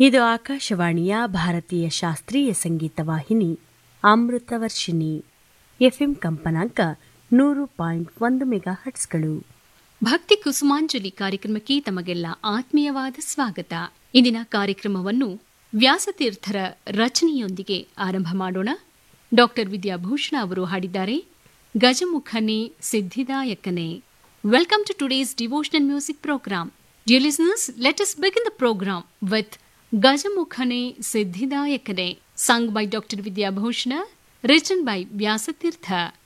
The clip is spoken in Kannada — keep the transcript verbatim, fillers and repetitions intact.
ಇದು ಆಕಾಶವಾಣಿಯ ಭಾರತೀಯ ಶಾಸ್ತ್ರೀಯ ಸಂಗೀತ ವಾಹಿನಿ ಅಮೃತವರ್ಷಿಣಿ. ಎಫ್ಎಂ ಕಂಪನಾಂಕ ನೂರು ಪಾಯಿಂಟ್ ಒಂದು ಮೆಗಾ ಹಟ್ಸ್ಗಳು. ಭಕ್ತಿ ಕುಸುಮಾಂಜಲಿ ಕಾರ್ಯಕ್ರಮಕ್ಕೆ ತಮಗೆಲ್ಲ ಆತ್ಮೀಯವಾದ ಸ್ವಾಗತ. ಇಂದಿನ ಕಾರ್ಯಕ್ರಮವನ್ನು ವ್ಯಾಸತೀರ್ಥರ ರಚನೆಯೊಂದಿಗೆ ಆರಂಭ ಮಾಡೋಣ. ಡಾಕ್ಟರ್ ವಿದ್ಯಾಭೂಷಣ ಅವರು ಹಾಡಿದ್ದಾರೆ ಗಜಮುಖನೇ ಸಿದ್ಧಿದಾಯಕನೇ. Welcome to today's devotional music program. Dear listeners, let us begin the program with Gajamukhane Siddhidayakane, sung by Doctor Vidya Bhushana, written by Vyasatirtha.